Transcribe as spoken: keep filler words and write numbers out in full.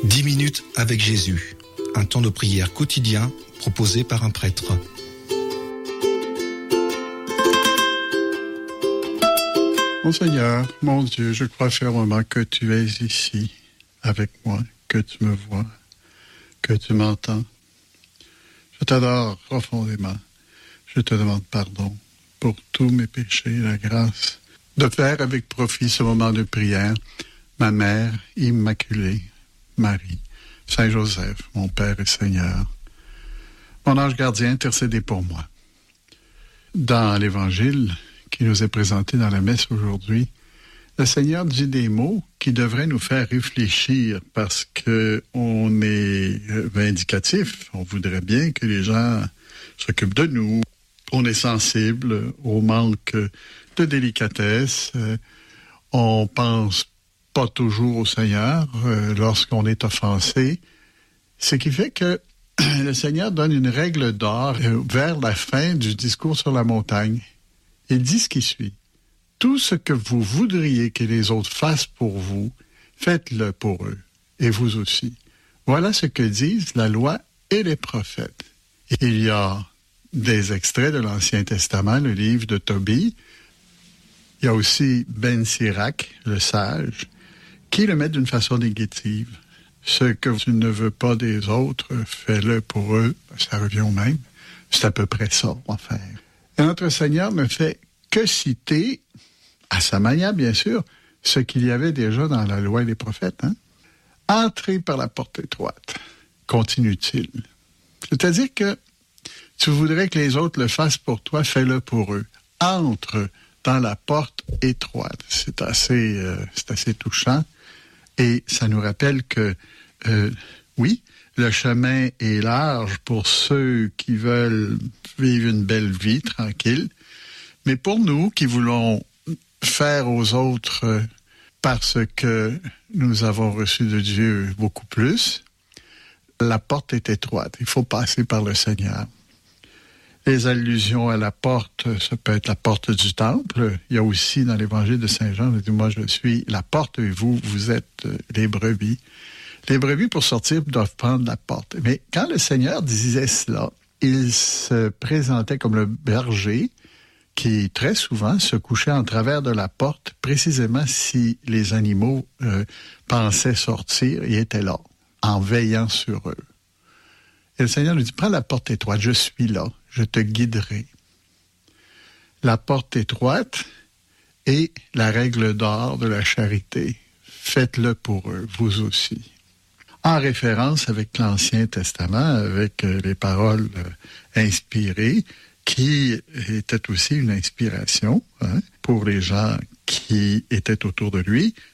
dix minutes avec Jésus, un temps de prière quotidien proposé par un prêtre. Mon Seigneur, mon Dieu, je crois fermement que tu es ici avec moi, que tu me vois, que tu m'entends. Je t'adore profondément. Je te demande pardon pour tous mes péchés, la grâce de faire avec profit ce moment de prière. Ma mère immaculée, Marie, Saint Joseph, mon Père et Seigneur, mon ange gardien, intercédez pour moi. Dans l'Évangile qui nous est présenté dans la messe aujourd'hui, le Seigneur dit des mots qui devraient nous faire réfléchir parce qu'on est vindicatif. On voudrait bien que les gens s'occupent de nous. On est sensible au manque de délicatesse. On pense pas toujours au Seigneur euh, lorsqu'on est offensé. Ce qui fait que le Seigneur donne une règle d'or euh, vers la fin du discours sur la montagne. Il dit ce qui suit. Tout ce que vous voudriez que les autres fassent pour vous, faites-le pour eux, et vous aussi. Voilà ce que disent la loi et les prophètes. Il y a des extraits de l'Ancien Testament, le livre de Tobie. Il y a aussi Ben Sirac, le sage, qui le met d'une façon négative. Ce que tu ne veux pas des autres, fais-le pour eux. Ça revient au même. C'est à peu près ça, en fait. Et notre Seigneur ne fait que citer, à sa manière bien sûr, ce qu'il y avait déjà dans la loi et les prophètes. Hein? Entrez par la porte étroite, continue-t-il. C'est-à-dire que tu voudrais que les autres le fassent pour toi, fais-le pour eux. Entre dans la porte étroite. C'est assez, euh, c'est assez touchant. Et ça nous rappelle que, euh, oui, le chemin est large pour ceux qui veulent vivre une belle vie tranquille, mais pour nous qui voulons faire aux autres parce que nous avons reçu de Dieu beaucoup plus, la porte est étroite. Il faut passer par le Seigneur. Les allusions à la porte, ça peut être la porte du temple. Il y a aussi dans l'Évangile de Saint Jean, il dit, moi je suis la porte et vous, vous êtes les brebis. Les brebis, pour sortir, doivent prendre la porte. Mais quand le Seigneur disait cela, il se présentait comme le berger qui, très souvent, se couchait en travers de la porte, précisément si les animaux euh, pensaient sortir et étaient là, en veillant sur eux. Et le Seigneur nous dit, prends la porte étroite, je suis là, je te guiderai. La porte étroite est la règle d'or de la charité. Faites-le pour eux, vous aussi. En référence avec l'Ancien Testament, avec euh, les paroles euh, inspirées, qui étaient aussi une inspiration hein, pour les gens qui étaient autour de lui.